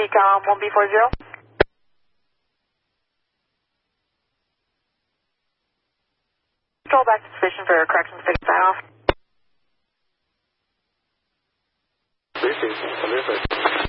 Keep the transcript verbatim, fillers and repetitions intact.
Decom one B four zero. Control back to station for corrections pick sign off. Briefing,